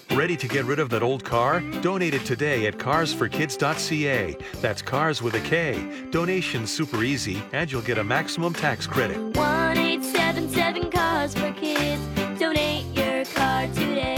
Ready to get rid of that old car? Donate it today at carsforkids.ca. That's cars with a K. Donation's super easy, and you'll get a maximum tax credit. 1-877-CARS-FOR-KIDS. Donate your car today.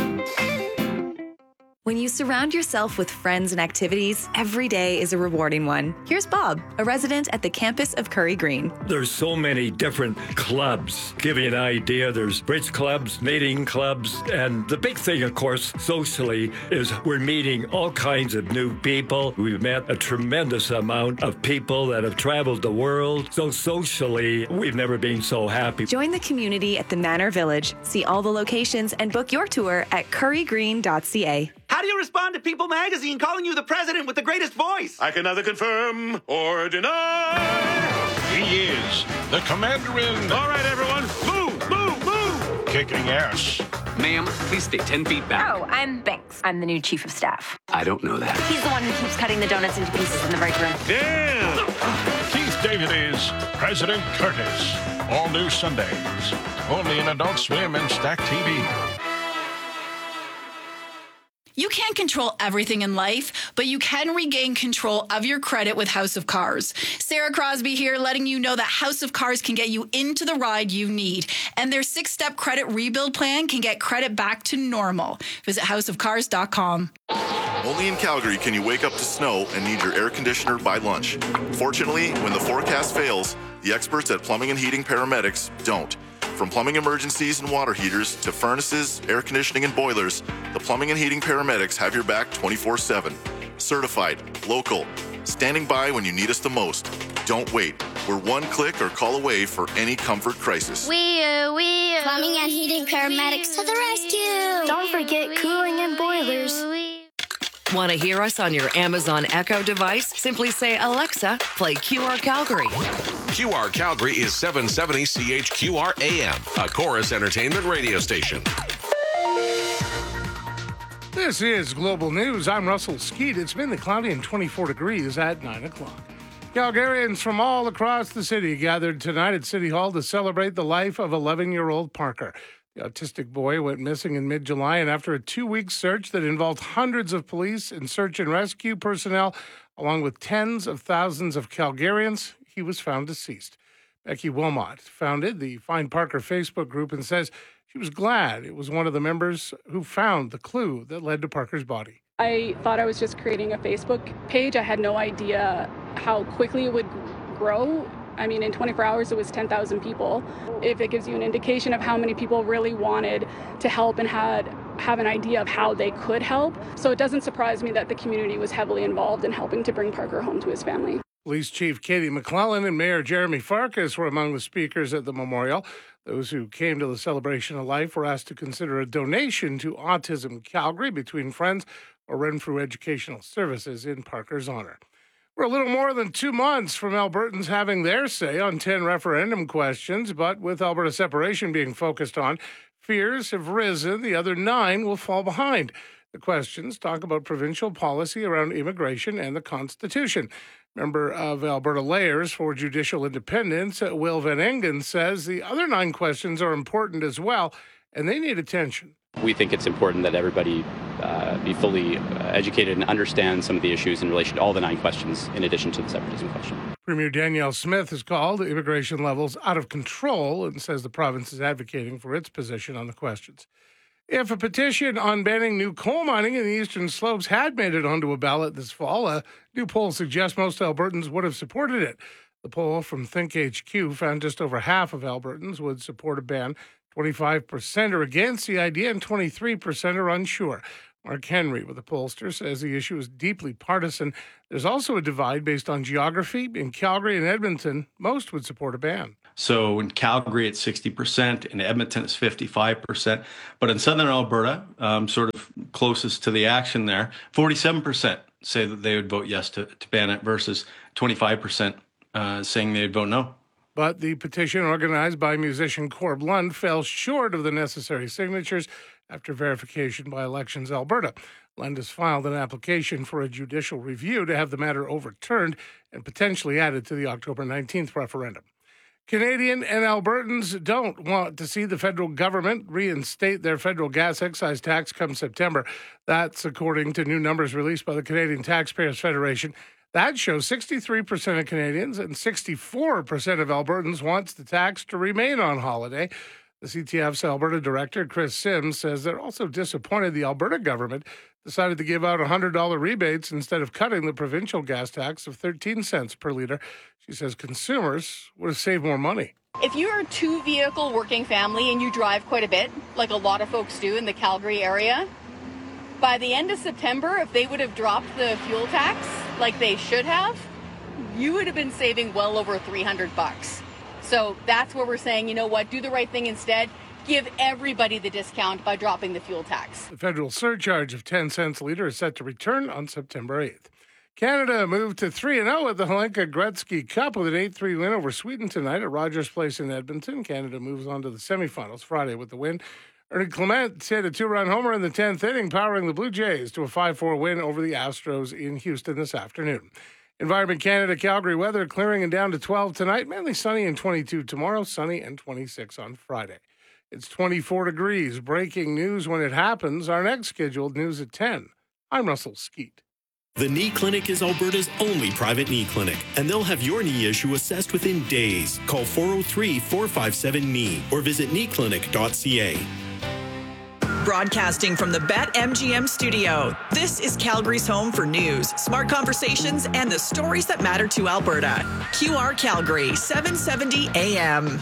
When you surround yourself with friends and activities, every day is a rewarding one. Here's Bob, a resident at the campus of Curry Green. There's so many different clubs. Give you an idea, there's bridge clubs, knitting clubs, and the big thing, of course, socially, is we're meeting all kinds of new people. We've met a tremendous amount of people that have traveled the world. So socially, we've never been so happy. Join the community at the Manor Village. See all the locations and book your tour at currygreen.ca. How do you respond to People magazine calling you the president with the greatest voice? I can neither confirm or deny. He is the commander-in. All right, everyone, move, move, move. Kicking ass. Ma'am, please stay 10 feet back. Oh, I'm Banks. I'm the new chief of staff. I don't know that. He's the one who keeps cutting the donuts into pieces in the break room. Damn. Keith David is President Curtis. All new Sundays. Only in Adult Swim and Stack TV. You can't control everything in life, but you can regain control of your credit with House of Cars. Sarah Crosby here, letting you know that House of Cars can get you into the ride you need. And their 6-step credit rebuild plan can get credit back to normal. Visit houseofcars.com. Only in Calgary can you wake up to snow and need your air conditioner by lunch. Fortunately, when the forecast fails, the experts at Plumbing and Heating Paramedics don't. From plumbing emergencies and water heaters to furnaces, air conditioning, and boilers, the Plumbing and Heating Paramedics have your back 24/7. Certified, local, standing by when you need us the most. Don't wait. We're one click or call away for any comfort crisis. Plumbing and Heating Paramedics to the rescue. Don't forget cooling and boilers. Want to hear us on your Amazon Echo device? Simply say, Alexa, play QR Calgary. QR Calgary is 770 CHQR AM, a Chorus Entertainment radio station. This is Global News. I'm Russell Skeet. It's been cloudy and 24 degrees at 9 o'clock. Calgarians from all across the city gathered tonight at City Hall to celebrate the life of 11-year-old Parker. The autistic boy went missing in mid-July, and after a 2-week search that involved hundreds of police and search and rescue personnel, along with tens of thousands of Calgarians, he was found deceased. Becky Wilmot founded the Find Parker Facebook group and says she was glad it was one of the members who found the clue that led to Parker's body. I thought I was just creating a Facebook page. I had no idea how quickly it would grow. I mean, in 24 hours, it was 10,000 people. If it gives you an indication of how many people really wanted to help and have an idea of how they could help. So it doesn't surprise me that the community was heavily involved in helping to bring Parker home to his family. Police Chief Katie McClellan and Mayor Jeremy Farkas were among the speakers at the memorial. Those who came to the celebration of life were asked to consider a donation to Autism Calgary between friends or Renfrew Educational Services in Parker's honor. We're a little more than 2 months from Albertans having their say on 10 referendum questions, but with Alberta separation being focused on, fears have risen the other 9 will fall behind. The questions talk about provincial policy around immigration and the Constitution. Member of Alberta Layers for Judicial Independence, Will Van Engen, says the other 9 questions are important as well, and they need attention. We think it's important that everybody be fully educated and understand some of the issues in relation to all the 9 questions, in addition to the separatism question. Premier Danielle Smith has called immigration levels out of control and says the province is advocating for its position on the questions. If a petition on banning new coal mining in the Eastern Slopes had made it onto a ballot this fall, a new poll suggests most Albertans would have supported it. The poll from ThinkHQ found just over half of Albertans would support a ban. 25% are against the idea and 23% are unsure. Mark Henry with the pollster says the issue is deeply partisan. There's also a divide based on geography. In Calgary and Edmonton, most would support a ban. So in Calgary, it's 60%. In Edmonton, it's 55%. But in southern Alberta, sort of closest to the action there, 47% say that they would vote yes to ban it versus 25% saying they'd vote no. But the petition organized by musician Corb Lund fell short of the necessary signatures after verification by Elections Alberta. Lund has filed an application for a judicial review to have the matter overturned and potentially added to the October 19th referendum. Canadian and Albertans don't want to see the federal government reinstate their federal gas excise tax come September. That's according to new numbers released by the Canadian Taxpayers Federation. That shows 63% of Canadians and 64% of Albertans wants the tax to remain on holiday. The CTF's Alberta director, Chris Sims, says they're also disappointed the Alberta government decided to give out $100 rebates instead of cutting the provincial gas tax of 13 cents per litre. She says consumers would have saved more money. If you're a two-vehicle working family and you drive quite a bit, like a lot of folks do in the Calgary area, by the end of September, if they would have dropped the fuel tax like they should have, you would have been saving well over $300. So that's where we're saying, you know what, do the right thing instead. Give everybody the discount by dropping the fuel tax. The federal surcharge of 10 cents a litre is set to return on September 8th. Canada moved to 3-0 at the Hlinka Gretzky Cup with an 8-3 win over Sweden tonight at Rogers Place in Edmonton. Canada moves on to the semifinals Friday with the win. Ernie Clement hit a 2-run homer in the 10th inning, powering the Blue Jays to a 5-4 win over the Astros in Houston this afternoon. Environment Canada, Calgary weather clearing and down to 12 tonight, mainly sunny and 22 tomorrow, sunny and 26 on Friday. It's 24 degrees. Breaking news when it happens. Our next scheduled news at 10. I'm Russell Skeet. The Knee Clinic is Alberta's only private knee clinic, and they'll have your knee issue assessed within days. Call 403-457-KNEE or visit kneeclinic.ca. Broadcasting from the BetMGM studio, this is Calgary's home for news, smart conversations, and the stories that matter to Alberta. QR Calgary, 770 AM.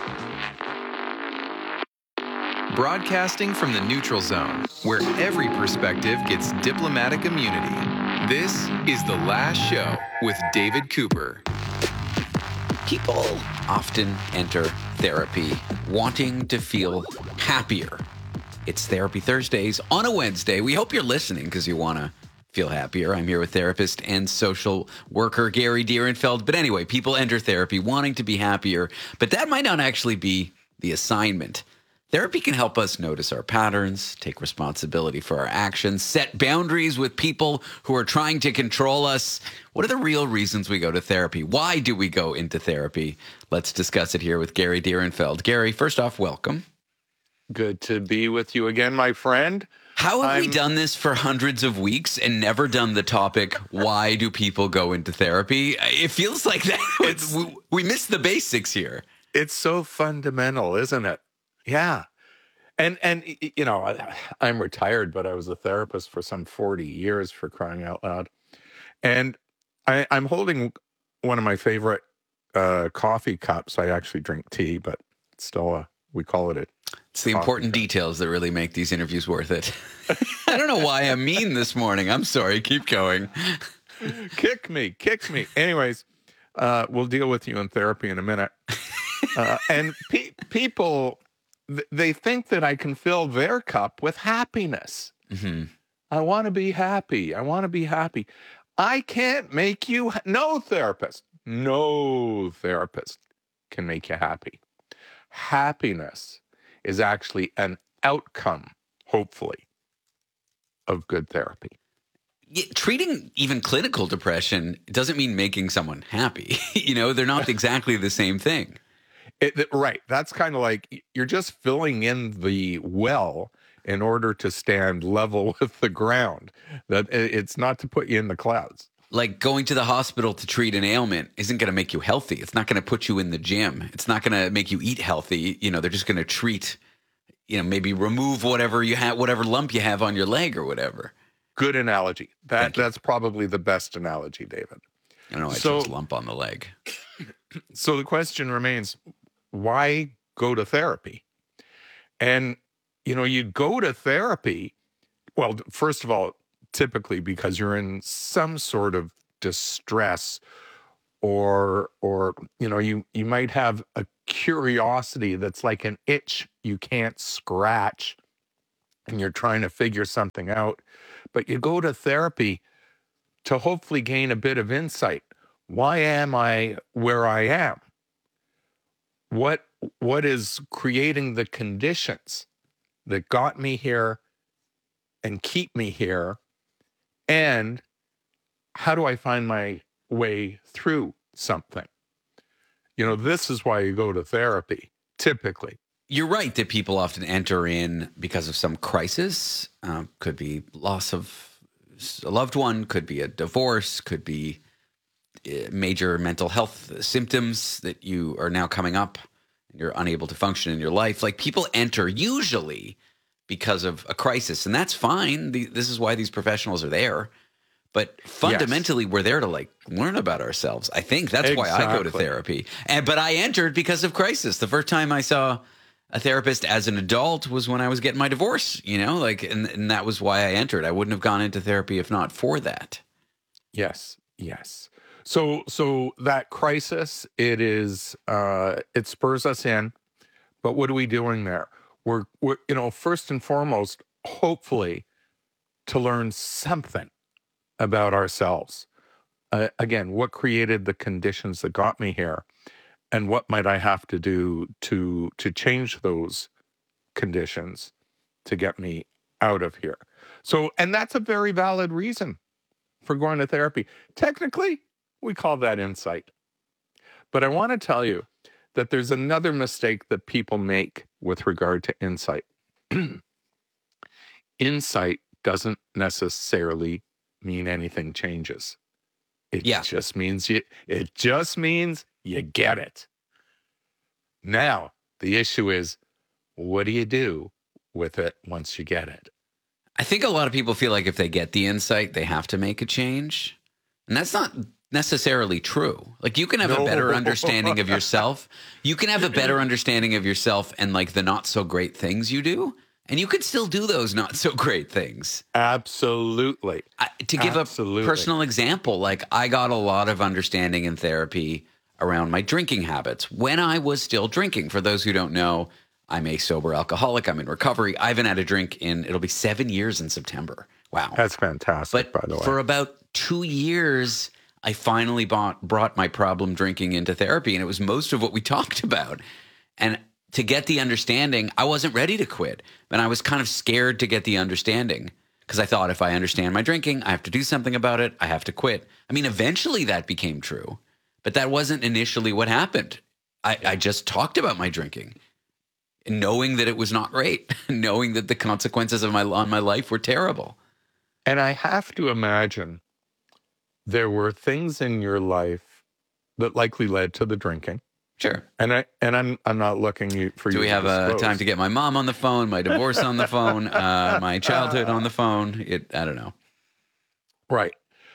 Broadcasting from the neutral zone, where every perspective gets diplomatic immunity. This is The Last Show with David Cooper. People often enter therapy wanting to feel happier. It's Therapy Thursdays on a Wednesday. We hope you're listening because you want to feel happier. I'm here with therapist and social worker Gary Dierenfeld. But anyway, people enter therapy wanting to be happier, but that might not actually be the assignment. Therapy can help us notice our patterns, take responsibility for our actions, set boundaries with people who are trying to control us. What are the real reasons we go to therapy? Why do we go into therapy? Let's discuss it here with Gary Dierenfeld. Gary, first off, welcome. Good to be with you again, my friend. How have we done this for hundreds of weeks and never done the topic, why do people go into therapy? It feels like that we missed the basics here. It's so fundamental, isn't it? Yeah. And you know, I'm retired, but I was a therapist for some 40 years, for crying out loud. And I'm holding one of my favorite coffee cups. I actually drink tea, but it's still we call it It's the important details that really make these interviews worth it. I don't know why I'm mean this morning. I'm sorry. Keep going. Kick me. Anyways, we'll deal with you in therapy in a minute. And people, they think that I can fill their cup with happiness. Mm-hmm. I want to be happy. I can't make you, no therapist can make you happy. Happiness is actually an outcome, hopefully, of good therapy. Treating even clinical depression doesn't mean making someone happy. You know, they're not exactly the same thing. Right. That's kind of like you're just filling in the well in order to stand level with the ground. That it's not to put you in the clouds. Like going to the hospital to treat an ailment isn't going to make you healthy. It's not going to put you in the gym. It's not going to make you eat healthy. You know, they're just going to treat, you know, maybe remove whatever you have, whatever lump you have on your leg or whatever. Good analogy. That's probably the best analogy, David. I don't know. I chose lump on the leg. So the question remains, why go to therapy? And, you know, you go to therapy, well, first of all, typically because you're in some sort of distress or you know, you might have a curiosity that's like an itch you can't scratch and you're trying to figure something out. But you go to therapy to hopefully gain a bit of insight. Why am I where I am? What is creating the conditions that got me here and keep me here? And how do I find my way through something? this is why you go to therapy, typically. You're right that people often enter in because of some crisis. Could be loss of a loved one, could be a divorce, could be major mental health symptoms that you are now coming up and you're unable to function in your life. Like, people enter usually because of a crisis, and that's fine. This is why these professionals are there. But fundamentally, we're there to learn about ourselves. I think that's why I go to therapy. But I entered because of crisis. The first time I saw a therapist as an adult was when I was getting my divorce, and that was why I entered. I wouldn't have gone into therapy if not for that. Yes. So that crisis, it spurs us in, but what are we doing there? We're first and foremost, hopefully, to learn something about ourselves. Again, what created the conditions that got me here? And what might I have to do to change those conditions to get me out of here? So, and that's a very valid reason for going to therapy. Technically, we call that insight. But I want to tell you that there's another mistake that people make with regard to insight. Insight doesn't necessarily mean anything changes. It just means you get it. Now, the issue is, what do you do with it once you get it? I think a lot of people feel like if they get the insight, they have to make a change. And that's not necessarily true. Like, you can have a better understanding of yourself. You can have a better understanding of yourself and the not so great things you do. And you could still do those not so great things. Absolutely. To give a personal example, I got a lot of understanding in therapy around my drinking habits when I was still drinking. For those who don't know, I'm a sober alcoholic. I'm in recovery. I haven't had a drink it'll be 7 years in September. Wow. That's fantastic, by the way. For about 2 years, I finally brought my problem drinking into therapy, and it was most of what we talked about. And to get the understanding, I wasn't ready to quit. And I was kind of scared to get the understanding because I thought, if I understand my drinking, I have to do something about it. I have to quit. I mean, eventually that became true, but that wasn't initially what happened. I just talked about my drinking, knowing that it was not great, knowing that the consequences on my life were terrible. And I have to imagine there were things in your life that likely led to the drinking. Sure. And I'm not looking for you. Do we have time to get my mom on the phone, my divorce on the phone, my childhood on the phone? I don't know. Right.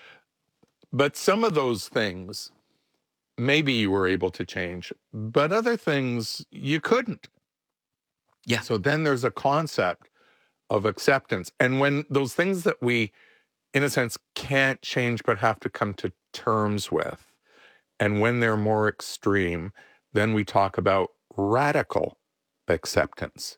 But some of those things, maybe you were able to change, but other things you couldn't. Yeah. So then there's a concept of acceptance. And when those things that we, in a sense, can't change but have to come to terms with, and when they're more extreme, then we talk about radical acceptance.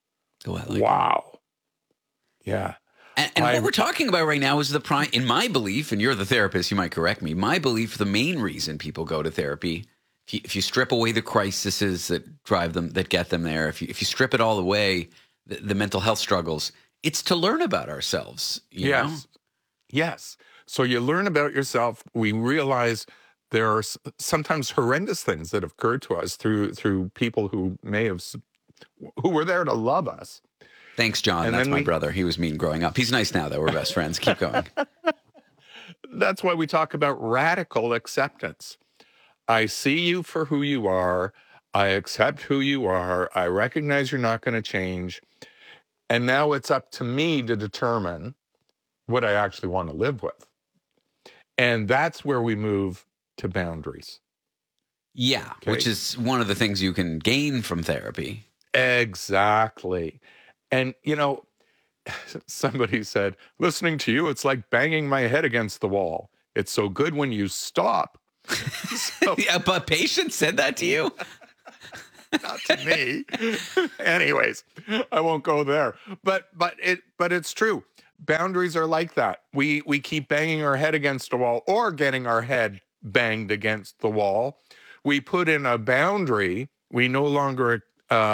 Wow. Yeah. And what we're talking about right now is in my belief, and you're the therapist, you might correct me, my belief, the main reason people go to therapy, if you strip away the crises that drive them, that get them there, if you strip it all away, the mental health struggles, it's to learn about ourselves. You know? Yes. So you learn about yourself. We realize there are sometimes horrendous things that have occurred to us through people who were there to love us. Thanks, John. That's my brother. He was mean growing up. He's nice now, though. We're best friends. Keep going. That's why we talk about radical acceptance. I see you for who you are. I accept who you are. I recognize you're not going to change. And now it's up to me to determine what I actually want to live with. And that's where we move to boundaries. Yeah, okay. Which is one of the things you can gain from therapy. Exactly. And, somebody said, listening to you, it's like banging my head against the wall. It's so good when you stop. Yeah, but patient said that to you? Not to me. Anyways, I won't go there. But it's true. Boundaries are like that. We keep banging our head against a wall or getting our head banged against the wall. We put in a boundary. We no longer,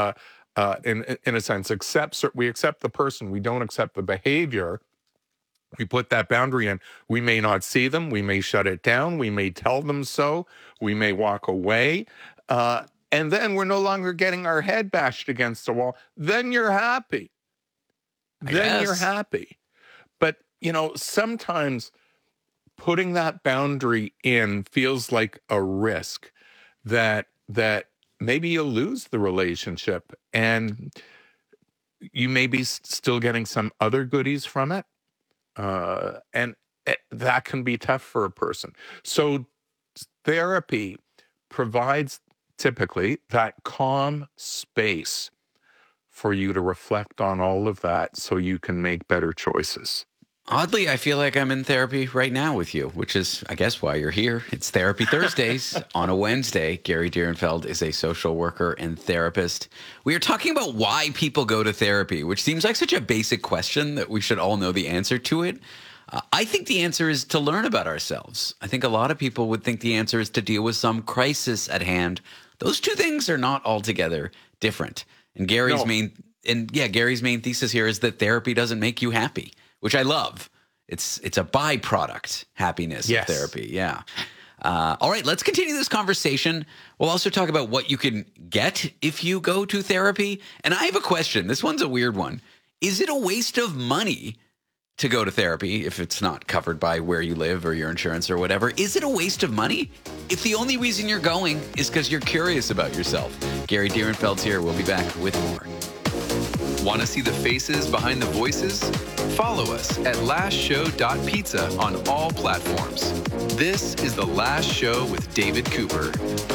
in a sense, accept the person. We don't accept the behavior. We put that boundary in. We may not see them. We may shut it down. We may tell them so. We may walk away. and then we're no longer getting our head bashed against the wall, then you're happy. You're happy. But, sometimes putting that boundary in feels like a risk that maybe you'll lose the relationship and you may be still getting some other goodies from it. And that can be tough for a person. So therapy provides typically that calm space for you to reflect on all of that so you can make better choices. Oddly, I feel like I'm in therapy right now with you, which is, I guess, why you're here. It's Therapy Thursdays on a Wednesday. Gary Dierenfeld is a social worker and therapist. We are talking about why people go to therapy, which seems like such a basic question that we should all know the answer to it. I think the answer is to learn about ourselves. I think a lot of people would think the answer is to deal with some crisis at hand. Those two things are not altogether different. And Gary's main thesis here is that therapy doesn't make you happy, which I love. It's a byproduct, happiness of therapy. Yeah. All right, let's continue this conversation. We'll also talk about what you can get if you go to therapy. And I have a question. This one's a weird one. Is it a waste of money to go to therapy if it's not covered by where you live or your insurance or whatever? Is it a waste of money if the only reason you're going is because you're curious about yourself? Gary Dierenfeld's here. We'll be back with more. Want to see the faces behind the voices? Follow us at lastshow.pizza on all platforms. This is The Last Show with David Cooper.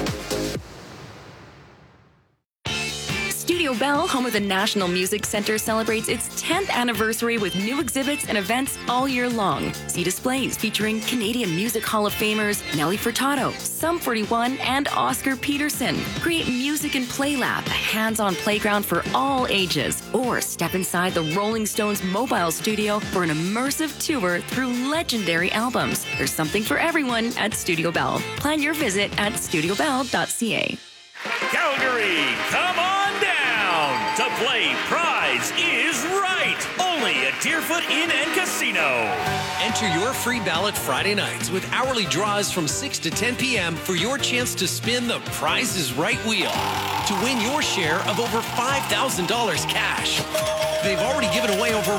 Studio Bell, home of the National Music Center, celebrates its 10th anniversary with new exhibits and events all year long. See displays featuring Canadian Music Hall of Famers Nelly Furtado, Sum 41, and Oscar Peterson. Create Music and Play Lab, a hands-on playground for all ages. Or step inside the Rolling Stones mobile studio for an immersive tour through legendary albums. There's something for everyone at Studio Bell. Plan your visit at studiobell.ca. Calgary, come on down to play Prize is Right, only at Deerfoot Inn and Casino. Enter your free ballot Friday nights with hourly draws from 6 to 10 p.m. for your chance to spin the Prize is Right wheel to win your share of over $5,000 cash. They've already given away over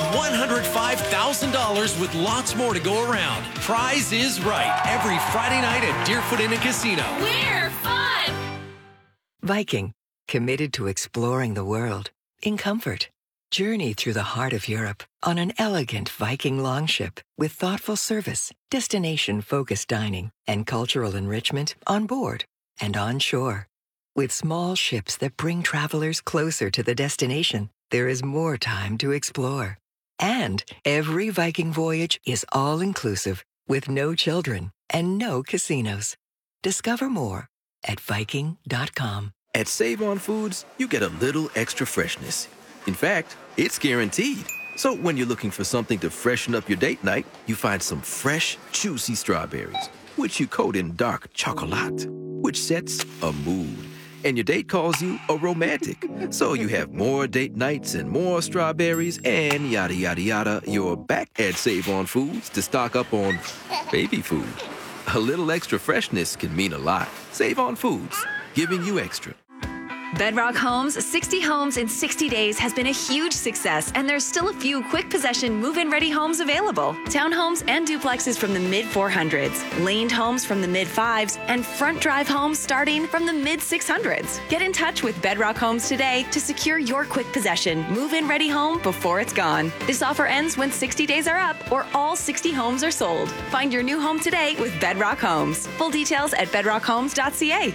$105,000 with lots more to go around. Prize is Right, every Friday night at Deerfoot Inn and Casino. We're fun! Viking, committed to exploring the world in comfort. Journey through the heart of Europe on an elegant Viking longship with thoughtful service, destination-focused dining, and cultural enrichment on board and on shore. With small ships that bring travelers closer to the destination, there is more time to explore. And every Viking voyage is all-inclusive with no children and no casinos. Discover more at Viking.com. At Save On Foods, you get a little extra freshness. In fact, it's guaranteed. So when you're looking for something to freshen up your date night, you find some fresh, juicy strawberries, which you coat in dark chocolate, which sets a mood. And your date calls you a romantic. So you have more date nights and more strawberries and yada, yada, yada. You're back at Save On Foods to stock up on baby food. A little extra freshness can mean a lot. Save On Foods, giving you extra. Bedrock Homes, 60 homes in 60 days has been a huge success, and there's still a few quick possession move-in ready homes available. Townhomes and duplexes from the mid-400s, laned homes from the mid-5s, and front drive homes starting from the mid-600s. Get in touch with Bedrock Homes today to secure your quick possession move-in ready home before it's gone. This offer ends when 60 days are up or all 60 homes are sold. Find your new home today with Bedrock Homes. Full details at bedrockhomes.ca.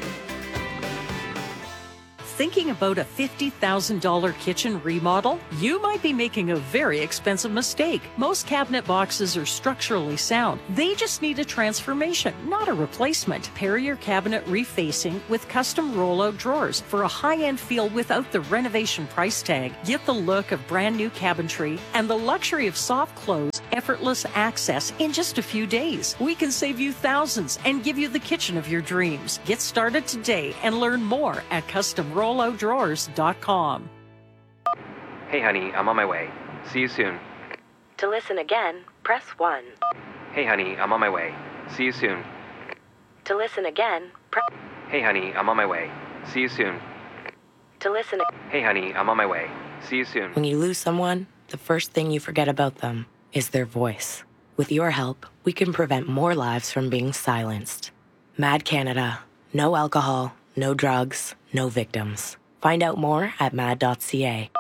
Thinking about a $50,000 kitchen remodel? You might be making a very expensive mistake. Most cabinet boxes are structurally sound. They just need a transformation, not a replacement. Pair your cabinet refacing with custom rollout drawers for a high-end feel without the renovation price tag. Get the look of brand new cabinetry and the luxury of soft close, effortless access in just a few days. We can save you thousands and give you the kitchen of your dreams. Get started today and learn more at customrolloutdrawers.com. Hey honey, I'm on my way. See you soon. To listen again, press 1. Hey honey, I'm on my way. See you soon. To listen again, Hey honey, I'm on my way. See you soon. To listen. Hey, honey, I'm on my way. See you soon. When you lose someone, the first thing you forget about them is their voice. With your help, we can prevent more lives from being silenced. Mad Canada. No alcohol, no drugs, no victims. Find out more at mad.ca.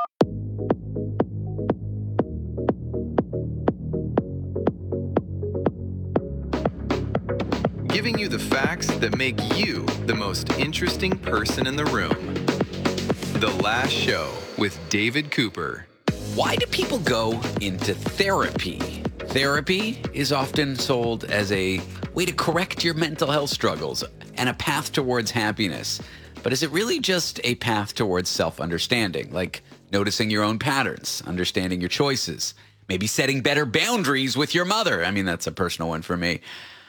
Giving you the facts that make you the most interesting person in the room. The Last Show with David Cooper. Why do people go into therapy? Therapy is often sold as a way to correct your mental health struggles and a path towards happiness. But is it really just a path towards self-understanding, like noticing your own patterns, understanding your choices, maybe setting better boundaries with your mother? I mean, that's a personal one for me.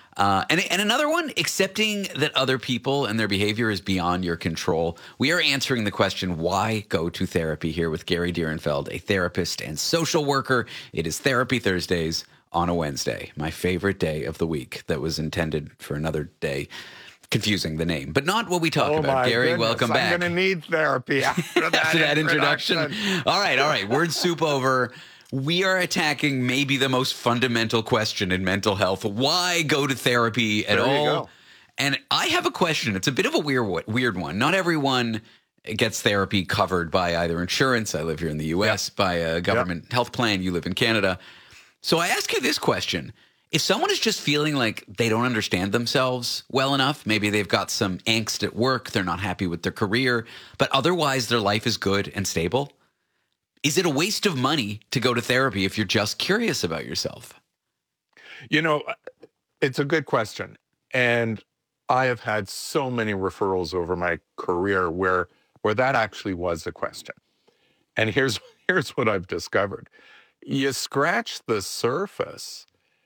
And another one, accepting that other people and their behavior is beyond your control. We are answering the question, why go to therapy, here with Gary Dierenfeld, a therapist and social worker. It is Therapy Thursdays on a Wednesday, my favorite day of the week that was intended for another day. Confusing the name, but not what we talk about. Gary, welcome back. I'm going to need therapy after that, introduction. All right. Word soup over. We are attacking maybe the most fundamental question in mental health. Why go to therapy at all? There you go. And I have a question. It's a bit of a weird one. Not everyone gets therapy covered by either insurance. I live here in the U.S., by a government health plan. You live in Canada. So I ask you this question. If someone is just feeling like they don't understand themselves well enough, maybe they've got some angst at work, they're not happy with their career, but otherwise their life is good and stable, is it a waste of money to go to therapy if you're just curious about yourself? You know, it's a good question. And I have had so many referrals over my career where that actually was a question. And here's what I've discovered. You scratch the surface,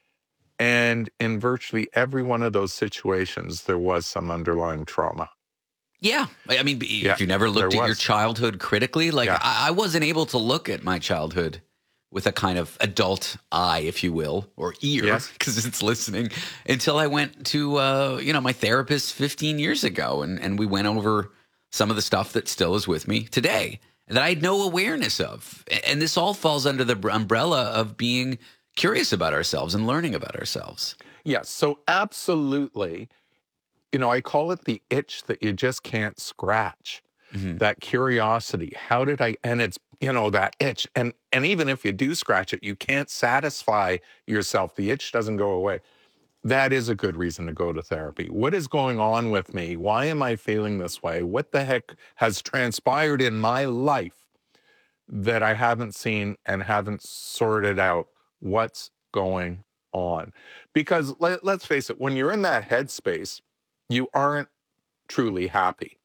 and in virtually every one of those situations, there was some underlying trauma. Yeah. I mean, if you never looked at your childhood critically, like I wasn't able to look at my childhood with a kind of adult eye, if you will, or ear, because it's listening, until I went to, my therapist 15 years ago. And we went over some of the stuff that still is with me today that I had no awareness of. And this all falls under the umbrella of being curious about ourselves and learning about ourselves. Yes. So absolutely. You know, I call it the itch that you just can't scratch. Mm-hmm. That curiosity. How did I, and it's, that itch. And even if you do scratch it, you can't satisfy yourself. The itch doesn't go away. That is a good reason to go to therapy. What is going on with me? Why am I feeling this way? What the heck has transpired in my life that I haven't seen and haven't sorted out what's going on? Because let's face it, when you're in that headspace, you aren't truly happy.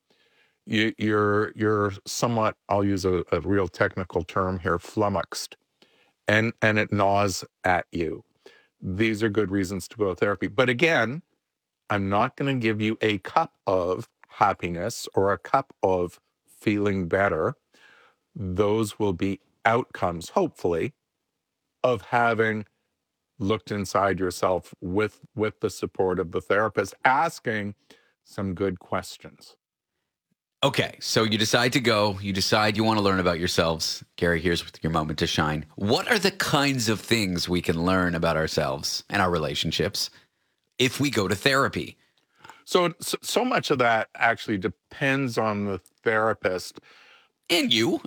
You're somewhat, I'll use a real technical term here, flummoxed, and it gnaws at you. These are good reasons to go to therapy. But again, I'm not going to give you a cup of happiness or a cup of feeling better. Those will be outcomes, hopefully, of having looked inside yourself with the support of the therapist, asking some good questions. Okay, so you decide to go. You decide you want to learn about yourselves. Gary, here's your moment to shine. What are the kinds of things we can learn about ourselves and our relationships if we go to therapy? So much of that actually depends on the therapist. And you.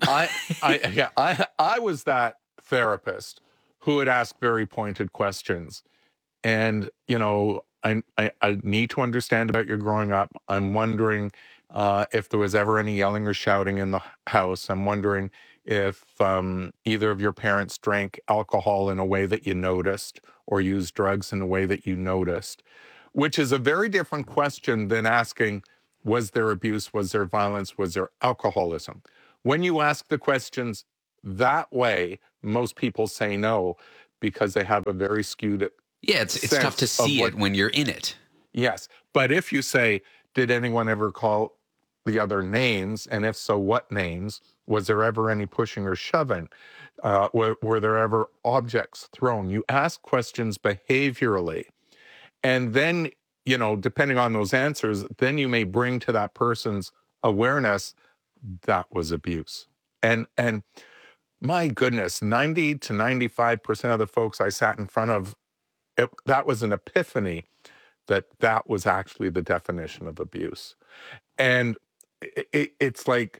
I was that therapist who would ask very pointed questions. And, I need to understand about your growing up. I'm wondering if there was ever any yelling or shouting in the house. I'm wondering if either of your parents drank alcohol in a way that you noticed or used drugs in a way that you noticed, which is a very different question than asking, was there abuse, was there violence, was there alcoholism? When you ask the questions that way, most people say no because they have a very skewed it's tough to see it when you're in it. Yes. But if you say, did anyone ever call the other names? And if so, what names? Was there ever any pushing or shoving? Were there ever objects thrown? You ask questions behaviorally. And then, depending on those answers, then you may bring to that person's awareness, that was abuse. And my goodness, 90 to 95% of the folks I sat in front of, that was an epiphany that was actually the definition of abuse. And it's like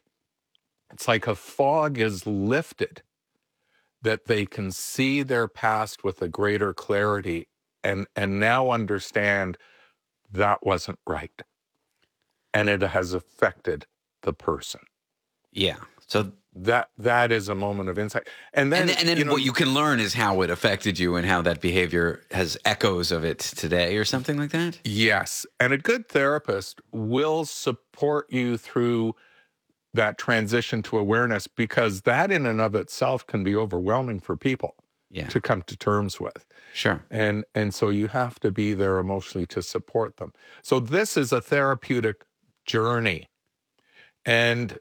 a fog is lifted, that they can see their past with a greater clarity and now understand that wasn't right. And it has affected the person. Yeah. So that is a moment of insight. And then what you can learn is how it affected you and how that behavior has echoes of it today or something like that. Yes. And a good therapist will support you through that transition to awareness, because that in and of itself can be overwhelming for people to come to terms with. Sure. And so you have to be there emotionally to support them. So this is a therapeutic journey. And,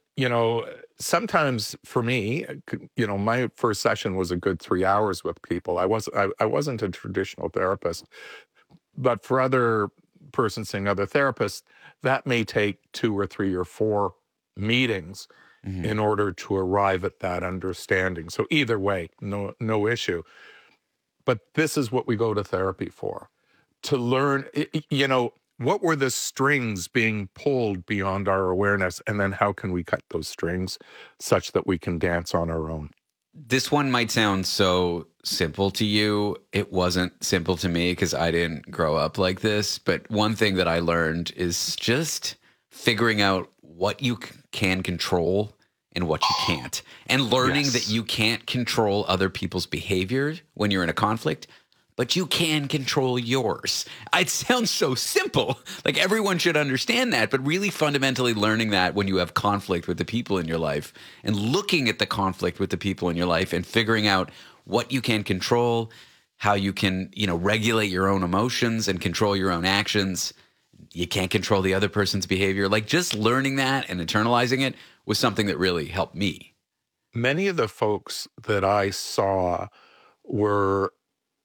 sometimes for me, my first session was a good 3 hours with people. I wasn't a traditional therapist, but for other persons seeing other therapists, that may take 2 or 3 or 4 meetings in order to arrive at that understanding. So either way, no issue. But this is what we go to therapy for, to learn, what were the strings being pulled beyond our awareness? And then how can we cut those strings such that we can dance on our own? This one might sound so simple to you. It wasn't simple to me because I didn't grow up like this. But one thing that I learned is just figuring out what you can control and what you can't. And learning that you can't control other people's behavior when you're in a conflict, but you can control yours. It sounds so simple. Like everyone should understand that, but really fundamentally learning that when you have conflict with the people in your life and looking at the conflict with the people in your life and figuring out what you can control, how you can, regulate your own emotions and control your own actions. You can't control the other person's behavior. Like just learning that and internalizing it was something that really helped me. Many of the folks that I saw were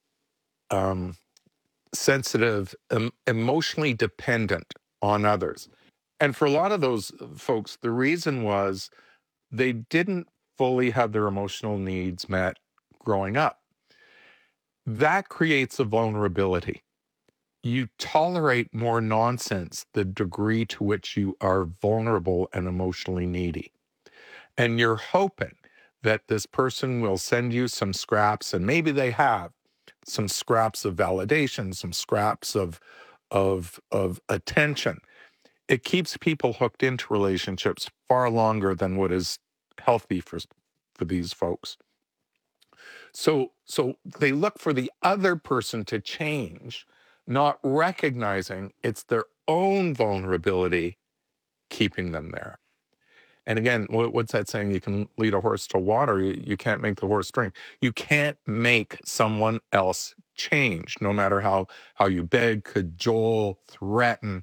sensitive, emotionally dependent on others. And for a lot of those folks, the reason was they didn't fully have their emotional needs met growing up. That creates a vulnerability. You tolerate more nonsense the degree to which you are vulnerable and emotionally needy. And you're hoping that this person will send you some scraps, and maybe they have some scraps of validation, some scraps of attention. It keeps people hooked into relationships far longer than what is healthy for these folks. So they look for the other person to change, not recognizing it's their own vulnerability keeping them there. And again, what's that saying? You can lead a horse to water. You can't make the horse drink. You can't make someone else change, no matter how you beg, cajole, threaten.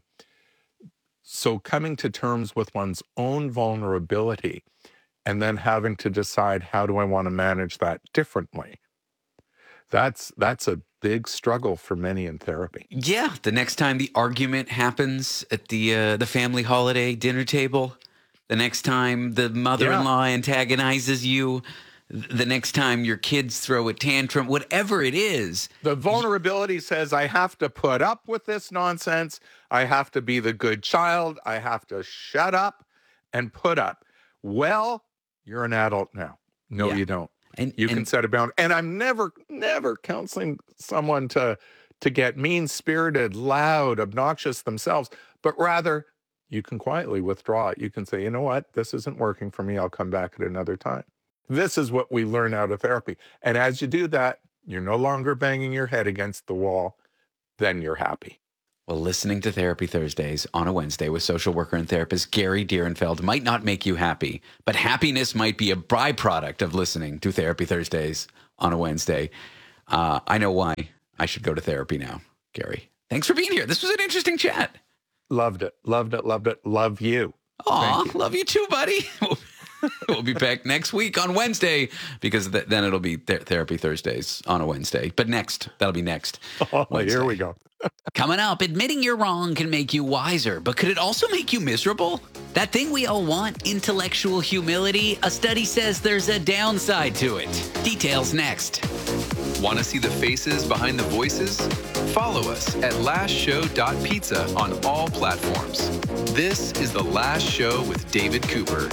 So coming to terms with one's own vulnerability and then having to decide, how do I want to manage that differently? That's a big struggle for many in therapy. Yeah, the next time the argument happens at the family holiday dinner table, the next time the mother-in-law antagonizes you, the next time your kids throw a tantrum, whatever it is. The vulnerability says, I have to put up with this nonsense. I have to be the good child. I have to shut up and put up. Well, you're an adult now. No, you don't. And you can set a boundary. And I'm never counseling someone to get mean-spirited, loud, obnoxious themselves, but rather you can quietly withdraw it. You can say, you know what? This isn't working for me. I'll come back at another time. This is what we learn out of therapy. And as you do that, you're no longer banging your head against the wall. Then you're happy. Well, listening to Therapy Thursdays on a Wednesday with social worker and therapist Gary Dierenfeld might not make you happy, but happiness might be a byproduct of listening to Therapy Thursdays on a Wednesday. I know why I should go to therapy now, Gary. Thanks for being here. This was an interesting chat. Loved it. Love you. Aw, love you too, buddy. We'll be back next week on Wednesday because then it'll be Therapy Thursdays on a Wednesday. But that'll be next. Oh, here we go. Coming up, admitting you're wrong can make you wiser, but could it also make you miserable? That thing we all want, intellectual humility, a study says there's a downside to it. Details next. Want to see the faces behind the voices? Follow us at lastshow.pizza on all platforms. This is The Last Show with David Cooper.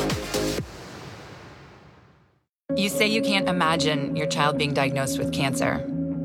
You say you can't imagine your child being diagnosed with cancer,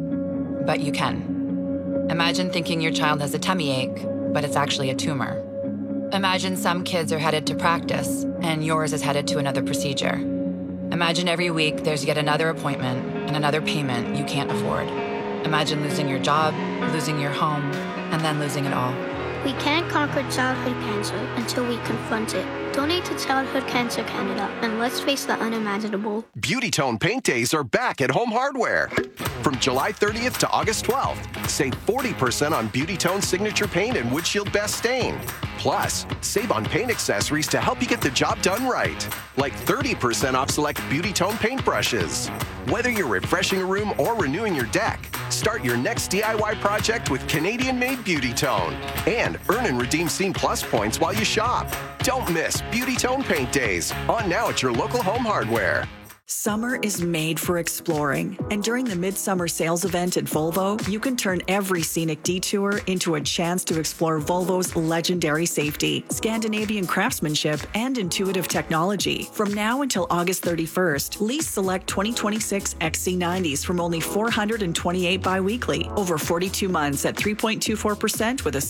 but you can. Imagine thinking your child has a tummy ache, but it's actually a tumor. Imagine some kids are headed to practice, and yours is headed to another procedure. Imagine every week there's yet another appointment and another payment you can't afford. Imagine losing your job, losing your home, and then losing it all. We can't conquer childhood cancer until we confront it. Donate to Childhood Cancer Canada, and let's face the unimaginable. Beauty Tone Paint Days are back at Home Hardware. From July 30th to August 12th, save 40% on Beauty Tone Signature Paint and Windshield Best Stain. Plus, save on paint accessories to help you get the job done right, like 30% off select Beauty Tone paint brushes. Whether you're refreshing a room or renewing your deck, start your next DIY project with Canadian-made Beauty Tone. And earn and redeem Scene Plus points while you shop. Don't miss Beauty Tone Paint Days, on now at your local Home Hardware. Summer is made for exploring, and during the Midsummer Sales event at Volvo, you can turn every scenic detour into a chance to explore Volvo's legendary safety, Scandinavian craftsmanship, and intuitive technology. From now until August 31st, lease select 2026 XC90s from only $428 biweekly, over 42 months at 3.24% with a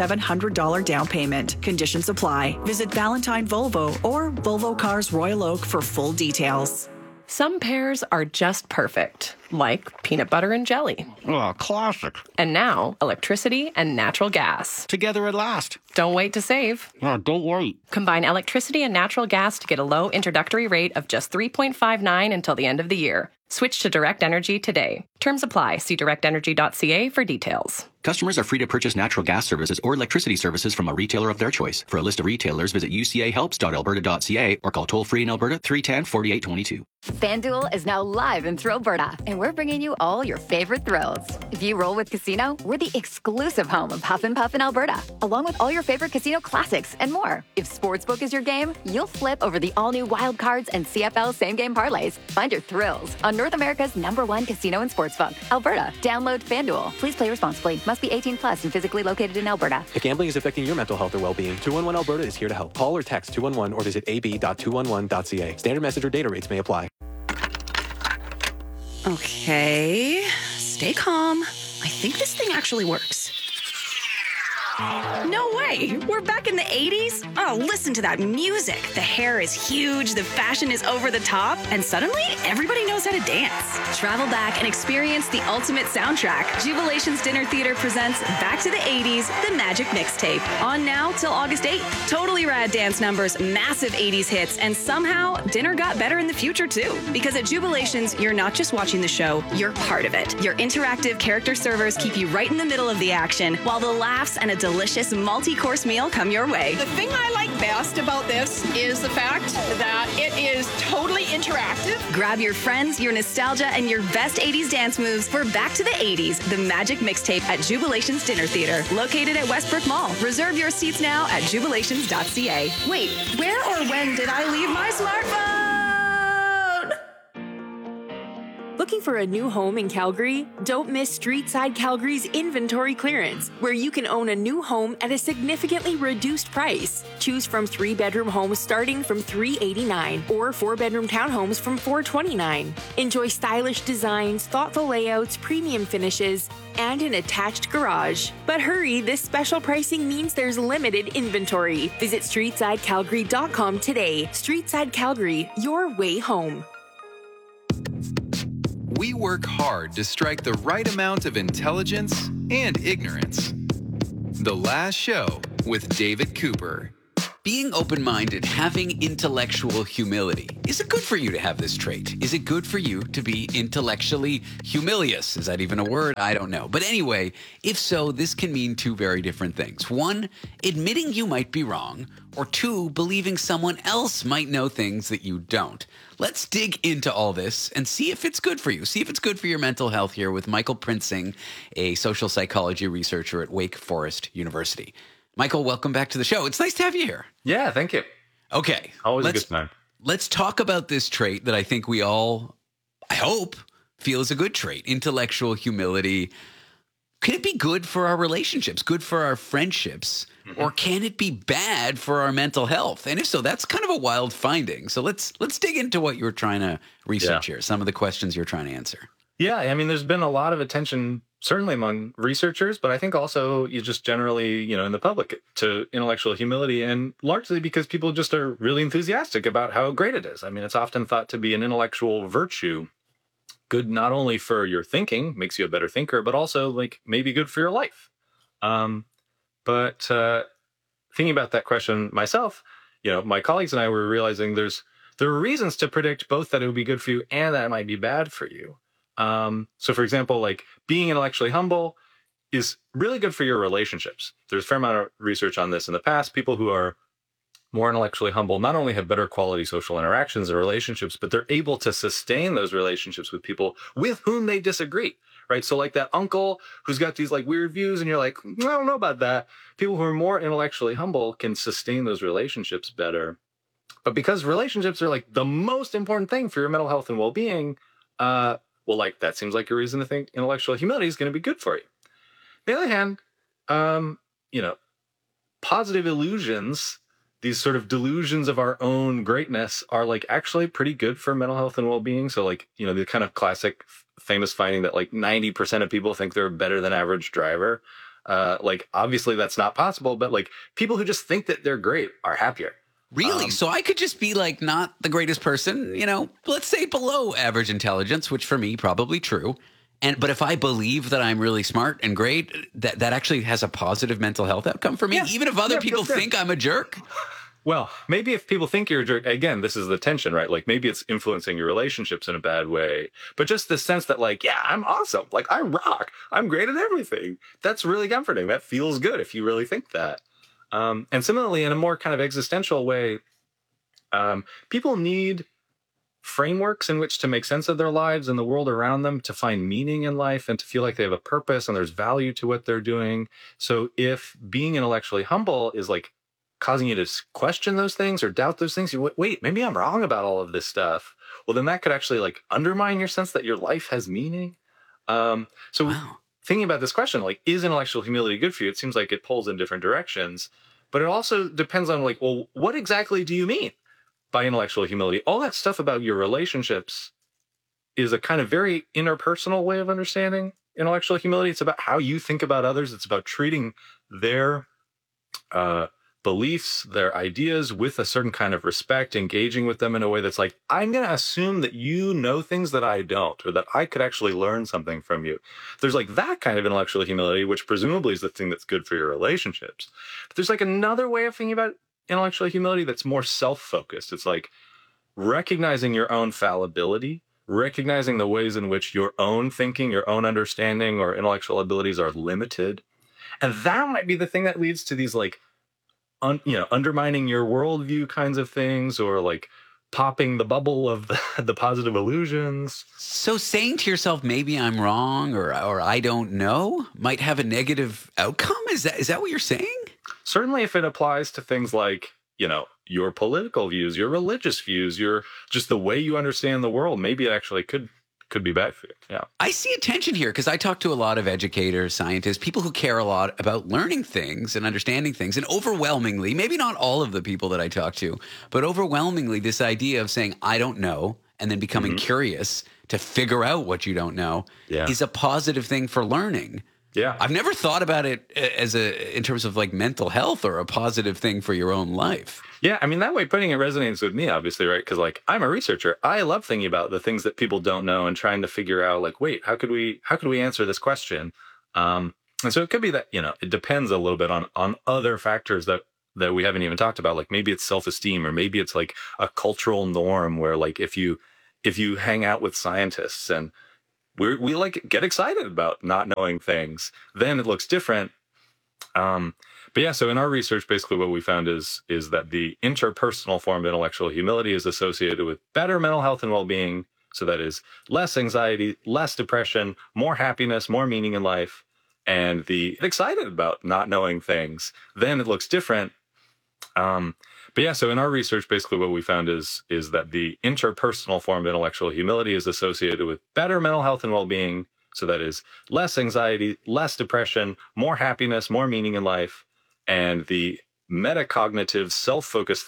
$7,700 down payment. Conditions apply. Visit Valentine Volvo or Volvo Cars Royal Oak for full details. Some pairs are just perfect, like peanut butter and jelly. Oh, classic. And now, electricity and natural gas. Together at last. Don't wait to save. Oh, don't wait. Combine electricity and natural gas to get a low introductory rate of just $3.59 until the end of the year. Switch to Direct Energy today. Terms apply. See directenergy.ca for details. Customers are free to purchase natural gas services or electricity services from a retailer of their choice. For a list of retailers, visit ucahelps.alberta.ca or call toll-free in Alberta 310-4822. FanDuel is now live in Alberta, and we're bringing you all your favorite thrills. If you roll with Casino, we're the exclusive home of Huff and Puff in Alberta, along with all your favorite casino classics and more. If Sportsbook is your game, you'll flip over the all-new Wild Cards and CFL same-game parlays. Find your thrills on North America's #1 casino and sportsbook, Alberta. Download FanDuel. Please play responsibly. Must be 18 plus and physically located in Alberta. If gambling is affecting your mental health or well-being, 211 Alberta is here to help. Call or text 211 or visit ab.211.ca. Standard message or data rates may apply. Okay, stay calm. I think this thing actually works. No way! We're back in the 80s? Oh, listen to that music. The hair is huge, the fashion is over the top, and suddenly everybody knows how to dance. Travel back and experience the ultimate soundtrack. Jubilation's Dinner Theater presents Back to the 80s, The Magic Mixtape. On now till August 8th. Totally rad dance numbers, massive 80s hits, and somehow dinner got better in the future too. Because at Jubilations, you're not just watching the show, you're part of it. Your interactive character servers keep you right in the middle of the action, while the laughs and a delicious multi-course meal come your way. The thing I like best about this is the fact that it is totally interactive. Grab your friends, your nostalgia, and your best 80s dance moves for Back to the 80s, The Magic Mixtape at Jubilation's Dinner Theater, located at Westbrook Mall. Reserve your seats now at jubilations.ca. Wait, where or when did I leave my smartphone? Looking for a new home in Calgary? Don't miss Streetside Calgary's inventory clearance, where you can own a new home at a significantly reduced price. Choose from 3-bedroom homes starting from $389 or 4-bedroom townhomes from $429. Enjoy stylish designs, thoughtful layouts, premium finishes, and an attached garage. But hurry, this special pricing means there's limited inventory. Visit StreetsideCalgary.com today. Streetside Calgary, your way home. We work hard to strike the right amount of intelligence and ignorance. The Last Show with David Cooper. Being open-minded, having intellectual humility. Is it good for you to have this trait? Is it good for you to be intellectually humilious? Is that even a word? I don't know. But anyway, if so, this can mean two very different things. One, admitting you might be wrong, or two, believing someone else might know things that you don't. Let's dig into all this and see if it's good for you. See if it's good for your mental health here with Michael Prinzing, a social psychology researcher at Wake Forest University. Michael, welcome back to the show. It's nice to have you here. Yeah, thank you. Okay. Always a good time. Let's talk about this trait that I think we all, I hope, feel is a good trait, intellectual humility. Can it be good for our relationships, good for our friendships, or can it be bad for our mental health? And if so, that's kind of a wild finding. So let's dig into what you're trying to research here, some of the questions you're trying to answer. Yeah, I mean, there's been a lot of attention, certainly among researchers, but I think also you just generally, in the public to intellectual humility, and largely because people just are really enthusiastic about how great it is. I mean, it's often thought to be an intellectual virtue, good not only for your thinking, makes you a better thinker, but also like maybe good for your life. But thinking about that question myself, my colleagues and I were realizing there are reasons to predict both that it would be good for you and that it might be bad for you. So for example, like being intellectually humble is really good for your relationships. There's a fair amount of research on this in the past. People who are more intellectually humble not only have better quality social interactions and relationships, but they're able to sustain those relationships with people with whom they disagree, right? So like that uncle who's got these like weird views and you're like, I don't know about that. People who are more intellectually humble can sustain those relationships better. But because relationships are like the most important thing for your mental health and well-being, well, like that seems like a reason to think intellectual humility is going to be good for you. On the other hand, positive illusions, these sort of delusions of our own greatness are like actually pretty good for mental health and well-being. So like, the kind of classic famous finding that like 90% of people think they're a better than average driver. Like obviously that's not possible, but like people who just think that they're great are happier. Really? So I could just be like not the greatest person, let's say below average intelligence, which for me probably true. But if I believe that I'm really smart and great, that actually has a positive mental health outcome for me, even if other people think I'm a jerk. Well, maybe if people think you're a jerk, again, this is the tension, right? Like maybe it's influencing your relationships in a bad way, but just the sense that like, yeah, I'm awesome. Like I rock. I'm great at everything. That's really comforting. That feels good if you really think that. And similarly, in a more kind of existential way, people need frameworks in which to make sense of their lives and the world around them, to find meaning in life and to feel like they have a purpose and there's value to what they're doing. So if being intellectually humble is like causing you to question those things or doubt those things, you wait, maybe I'm wrong about all of this stuff. Well, then that could actually like undermine your sense that your life has meaning. Thinking about this question, like, is intellectual humility good for you? It seems like it pulls in different directions, but it also depends on like, well, what exactly do you mean by intellectual humility? All that stuff about your relationships is a kind of very interpersonal way of understanding intellectual humility. It's about how you think about others. It's about treating their beliefs, their ideas with a certain kind of respect, engaging with them in a way that's like, I'm going to assume that you know things that I don't, or that I could actually learn something from you. There's like that kind of intellectual humility, which presumably is the thing that's good for your relationships. But there's like another way of thinking about intellectual humility that's more self-focused. It's like recognizing your own fallibility, recognizing the ways in which your own thinking, your own understanding, or intellectual abilities are limited. And that might be the thing that leads to these like, undermining your worldview kinds of things, or like popping the bubble of the positive illusions. So saying to yourself, maybe I'm wrong or I don't know, might have a negative outcome? Is that what you're saying? Certainly if it applies to things like, your political views, your religious views, your just the way you understand the world, maybe it actually could be bad for you. Yeah. I see a tension here because I talk to a lot of educators, scientists, people who care a lot about learning things and understanding things. And overwhelmingly, maybe not all of the people that I talk to, but overwhelmingly this idea of saying, I don't know, and then becoming curious to figure out what you don't know is a positive thing for learning. Yeah. I've never thought about it in terms of like mental health or a positive thing for your own life. Yeah, I mean, that way putting it resonates with me, obviously, right? Because like I'm a researcher. I love thinking about the things that people don't know and trying to figure out like, wait, how could we answer this question? And so it could be that, it depends a little bit on other factors that that we haven't even talked about. Like maybe it's self-esteem, or maybe it's like a cultural norm where like if you hang out with scientists and we like get excited about not knowing things, then it looks different. But yeah, so in our research, basically what we found is that the interpersonal form of intellectual humility is associated with better mental health and well-being. So that is less anxiety, less depression, more happiness, more meaning in life, and the excited about not knowing things, then it looks different. But yeah, so in our research, basically what we found is that the interpersonal form of intellectual humility is associated with better mental health and well-being. So that is less anxiety, less depression, more happiness, more meaning in life, and the metacognitive self-focused